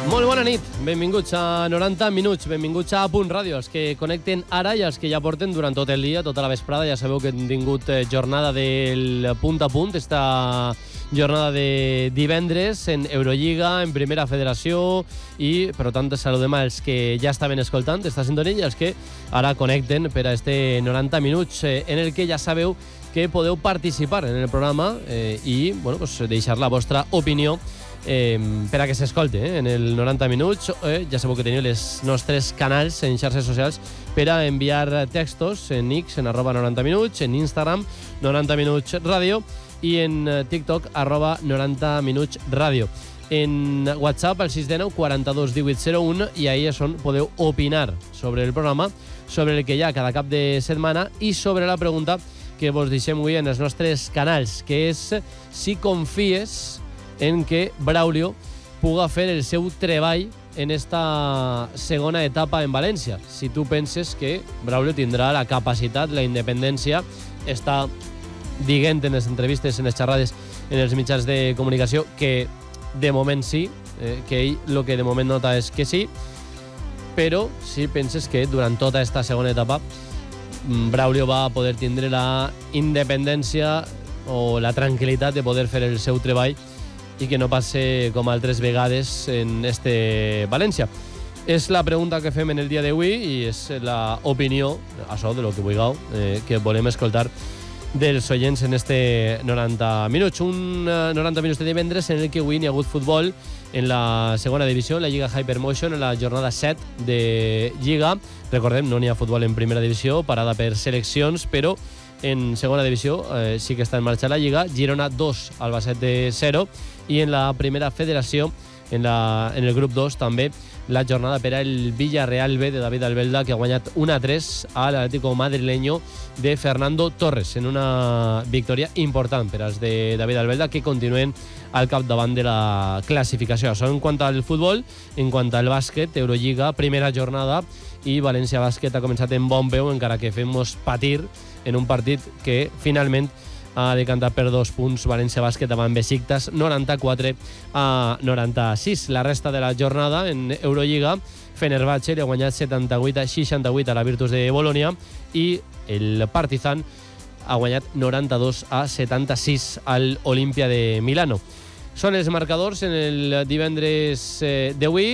Molt bona nit, benvinguts a 90 minuts, benvinguts a Punt Ràdio, els que connecten ara i els que ja porten durant tot el dia, tota la vesprada. Ja sabeu que hem tingut jornada del punt a punt, esta jornada de divendres en Eurolliga, en Primera Federació, i per tant saludem als que ja estaven escoltant esta sintonia i als que ara connecten per a este 90 minuts en el que ja sabeu que podeu participar en el programa i bueno, pues, deixar la vostra opinió per a que s'escolti en el 90 minuts. Ja sabeu que teniu els nostres canals en xarxes socials per a enviar textos en X, en @90 minuts, en Instagram 90 minuts ràdio i en TikTok @90 minuts ràdio. En WhatsApp al 619 42 18 01 i ahí és on podeu opinar sobre el programa, sobre el que hi ha cada cap de setmana i sobre la pregunta que vos deixem avui en els nostres canals, que és si confies en que Braulio puga fer el seu treball en esta segona etapa en València. Si tu penses que Braulio tindrà la capacitat, la independència, està dient en les entrevistes, en les xerrades, en els mitjans de comunicació, que de moment sí, que ell el que de moment nota és que sí, però si penses que durant tota esta segona etapa Braulio va poder tindre la independència o la tranquil·litat de poder fer el seu treball i que no passe com altres vegades en este València. És la pregunta que fem en el dia d'avui i és l'opinió, això de lo que vulgueu, que volem escoltar dels oients en este 90 minuts. Un 90 minuts de divendres en el que avui n'hi ha hagut futbol en la segona divisió, la Lliga Hypermotion, en la jornada 7 de Lliga. Recordem, no n'hi ha futbol en primera divisió, parada per seleccions, però en segona divisió sí que està en marxa la Lliga. Girona 2, Albacete 0, i en la primera federació, en el grup 2 també, la jornada per al Villarreal B de David Albelda, que ha guanyat 1-3 a l'Atlético madrileño de Fernando Torres, en una victòria important per als de David Albelda, que continuen al capdavant de la classificació. Això en quant al futbol. En quant al bàsquet, Eurolliga, primera jornada, i València Bàsquet ha començat en bon peu, encara que fem-nos patir en un partit que finalment ha decantat per 2 punts València Bàsquet davant Besiktas, 94-96. La resta de la jornada en Eurolliga, Fenerbahce li ha guanyat 78-68 a la Virtus de Bolònia i el Partizan ha guanyat 92-76 al Olimpia de Milano. Són els marcadors en el divendres d'avui.